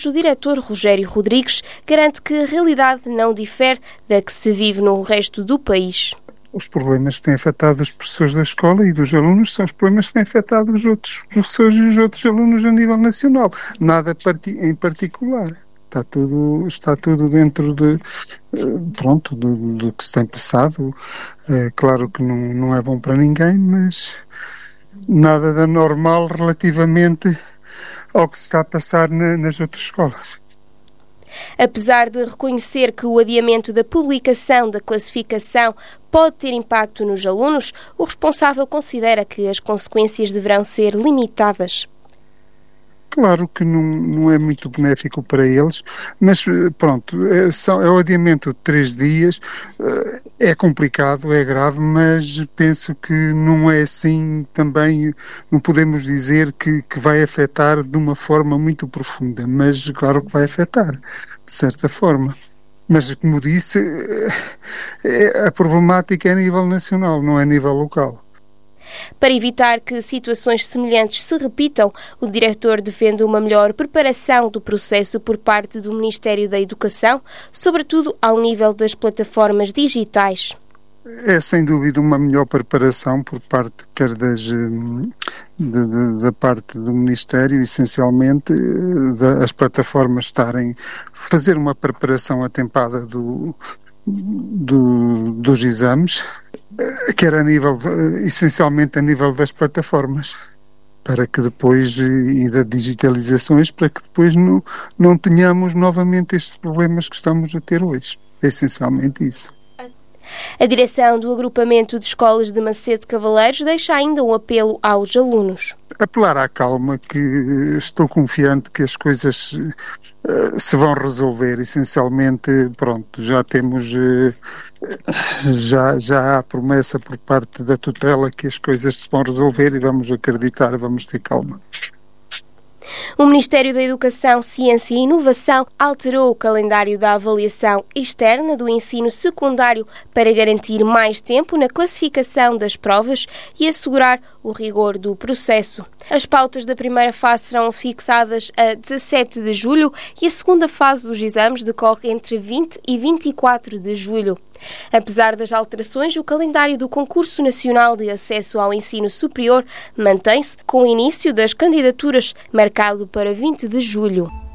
O diretor Rogério Rodrigues garante que a realidade não difere da que se vive no resto do país. Os problemas que têm afetado os professores da escola e dos alunos são os problemas que têm afetado os outros professores e os outros alunos a nível nacional. Nada em particular. Está tudo dentro do que se tem passado. Claro que não é bom para ninguém, mas nada de anormal relativamente ao que se está a passar nas outras escolas. Apesar de reconhecer que o adiamento da publicação da classificação pode ter impacto nos alunos, o responsável considera que as consequências deverão ser limitadas. Claro que não é muito benéfico para eles, mas pronto, é o adiamento de 3 dias, é complicado, é grave, mas penso que não é assim também, não podemos dizer que vai afetar de uma forma muito profunda, mas claro que vai afetar, de certa forma. Mas, como disse, a problemática é a nível nacional, não é a nível local. Para evitar que situações semelhantes se repitam, o diretor defende uma melhor preparação do processo por parte do Ministério da Educação, sobretudo ao nível das plataformas digitais. É sem dúvida uma melhor preparação por parte quer da parte do Ministério, essencialmente as plataformas fazer uma preparação atempada dos exames, quer essencialmente a nível das plataformas, para que depois, e das digitalizações, para que depois não tenhamos novamente estes problemas que estamos a ter hoje. É essencialmente isso. A direção do agrupamento de escolas de Macedo Cavaleiros deixa ainda um apelo aos alunos. Apelar à calma, que estou confiante que as coisas se vão resolver. Essencialmente, pronto, já temos, já há promessa por parte da tutela que as coisas se vão resolver e vamos acreditar, vamos ter calma. O Ministério da Educação, Ciência e Inovação alterou o calendário da avaliação externa do ensino secundário para garantir mais tempo na classificação das provas e assegurar o rigor do processo. As pautas da primeira fase serão fixadas a 17 de julho e a segunda fase dos exames decorre entre 20 e 24 de julho. Apesar das alterações, o calendário do Concurso Nacional de Acesso ao Ensino Superior mantém-se, com o início das candidaturas marcado para 20 de julho.